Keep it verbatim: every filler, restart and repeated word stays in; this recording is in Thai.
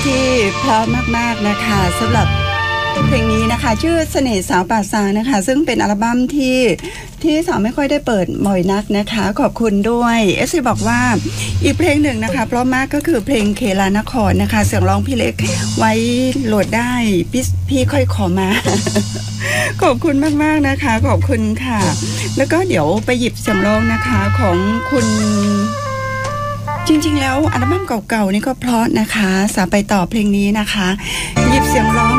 ที่เพราะมากๆนะคะสำหรับเพลงนี้นะคะชื่อเสน่ห์สาวป่าซางนะคะซึ่งเป็นอัลบั้มที่ที่สาวไม่ค่อยได้เปิดบ่อยนักนะคะขอบคุณด้วยเอสซีบอกว่าอีกเพลงหนึ่งนะคะเพราะมากก็คือเพลงเคลานครนะคะเสียงร้องพี่เล็กไว้โหลดได้พี่พี่ค่อยขอมา ขอบคุณมากๆนะคะขอบคุณค่ะแล้วก็เดี๋ยวไปหยิบเสียงร้องนะคะของคุณจริงๆแล้วอัลบั้มเก่าๆนี่ก็เพราะนะคะสาไปต่อเพลงนี้นะคะหยิบเสียงร้อง